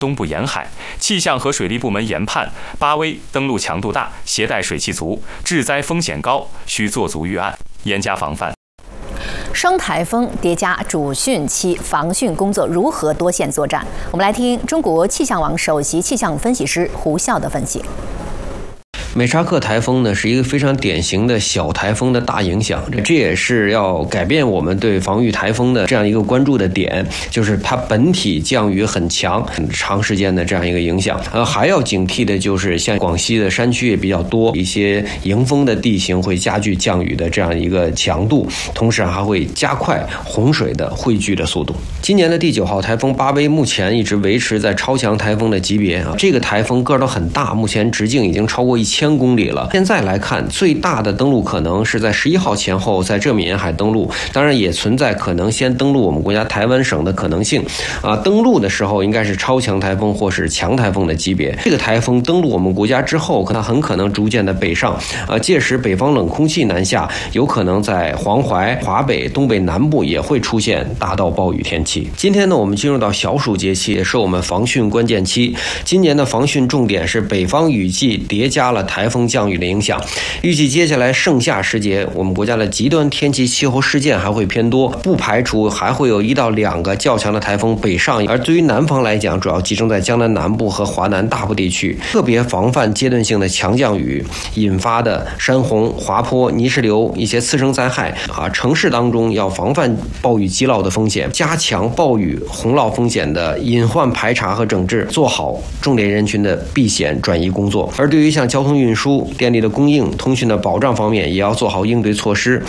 东部沿海。气象和水利部门研判，巴威登陆强度大，携带水汽足，致灾风险高，需做足预案，严加防范。 双台风叠加主汛期，防汛工作如何多线作战？我们来听中国气象网首席气象分析师胡笑的分析。 美沙克台风呢是一个非常典型的小台风的大影响，这也是要改变我们对防御台风的这样一个关注的点，就是它本体降雨很强、很长时间的这样一个影响。还要警惕的就是像广西的山区也比较多，一些迎风的地形会加剧降雨的这样一个强度，同时还会加快洪水的汇聚的速度。今年的第9号台风巴威目前一直维持在超强台风的级别啊，这个台风个儿都很大，目前直径已经超过1000公里了。现在来看，最大的登陆可能是在11号前后在浙闽沿海登陆，当然也存在可能先登陆我们国家台湾省的可能性啊。登陆的时候应该是超强台风或是强台风的级别。这个台风登陆我们国家之后，它很可能逐渐的北上啊，届时北方冷空气南下，有可能在黄淮、华北、东北南部也会出现大到暴雨天气。今天呢，我们进入到小暑节气，也是我们防汛关键期。今年的防汛重点是北方雨季叠加了台风降雨的影响，预计接下来盛夏时节，我们国家的极端天气气候事件还会偏多，不排除还会有1到2个较强的台风北上。而对于南方来讲，主要集中在江南南部和华南大部地区，特别防范阶段性的强降雨引发的山洪、滑坡、泥石流一些次生灾害啊。城市当中要防范暴雨积涝的风险，加强暴雨洪涝风险的隐患排查和整治，做好重点人群的避险转移工作。而对于像交通运输、电力的供应、通讯的保障方面，也要做好应对措施。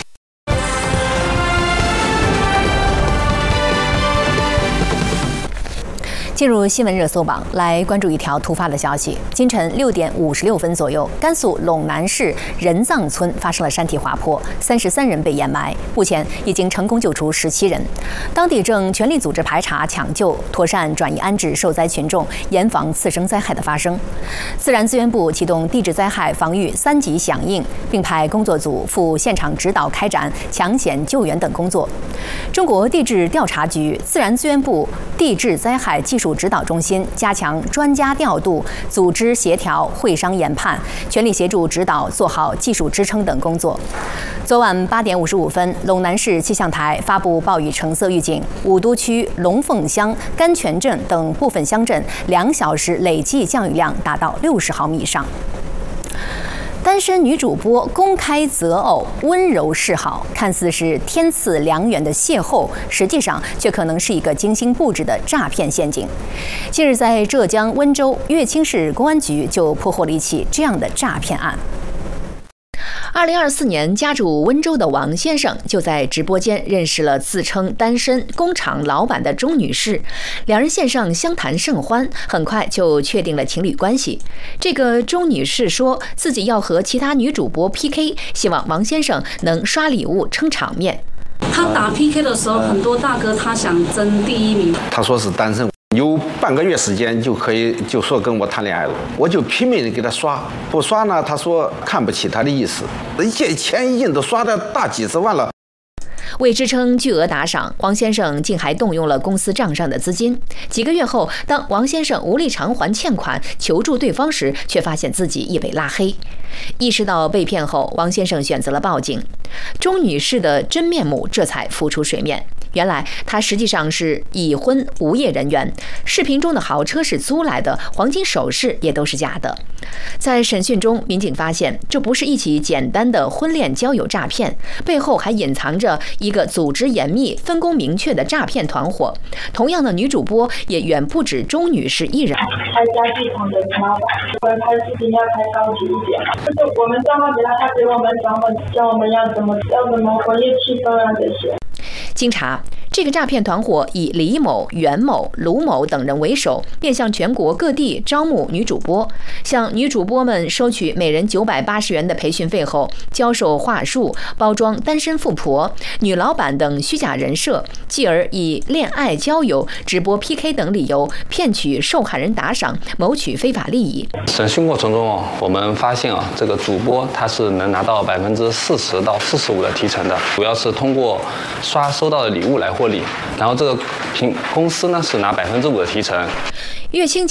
进入新闻热搜榜，来关注一条突发的消息。今晨6点56分左右，甘肃陇南市人藏村发生了山体滑坡，33人被掩埋，目前已经成功救出17人。当地正全力组织排查抢救，妥善转移安置受灾群众，严防次生灾害的发生。自然资源部启动地质灾害防御3级响应，并派工作组赴现场指导开展抢险救援等工作。中国地质调查局、自然资源部地质灾害技术指导中心加强专家调度、组织协调、会商研判，全力协助指导做好技术支撑等工作。昨晚8点55分，陇南市气象台发布暴雨橙色预警，武都区龙凤乡、甘泉镇等部分乡镇2小时累计降雨量达到60毫米以上。单身女主播公开择偶，温柔示好，看似是天赐良缘的邂逅，实际上却可能是一个精心布置的诈骗陷阱。近日，在浙江温州乐清市公安局就破获了一起这样的诈骗案。2024年，家住温州的王先生就在直播间认识了自称单身工厂老板的钟女士，两人线上相谈甚欢，很快就确定了情侣关系。这个钟女士说自己要和其他女主播 PK， 希望王先生能刷礼物撑场面。 他打 PK 的时候，很多大哥他想争第1名。 他说是单身。有半个月时间就可以，就说跟我谈恋爱了，我就拼命的给他刷，不刷呢，他说看不起他的意思，这钱已经都刷的大几十万了。 为支撑巨额打赏，王先生竟还动用了公司账上的资金。几个月后，当王先生无力偿还欠款，求助对方时，却发现自己已被拉黑。意识到被骗后，王先生选择了报警。钟女士的真面目这才浮出水面。原来她实际上是已婚无业人员，视频中的豪车是租来的，黄金首饰也都是假的。在审讯中，民警发现这不是一起简单的婚恋交友诈骗，背后还隐藏着一个组织严密、分工明确的诈骗团伙。同样的，女主播也远不止钟女士一人。 开家具厂的老板，拍视频要拍高级一点，就是我们账号给他，他给我们教我们要怎么活跃气氛啊这些。 经查，这个诈骗团伙以李某、袁某、卢某等人为首，面向全国各地招募女主播，向女主播们收取每人980元的培训费后，教授话术，包装单身富婆、女老板等虚假人设，继而以恋爱、交友、直播 PK 等理由骗取受害人打赏，谋取非法利益。 审讯过程中我们发现这个主播他是能拿到40%到45%的提成的，主要是通过刷收到的礼物来获利，然后这个公司呢是拿5%的提成。 乐清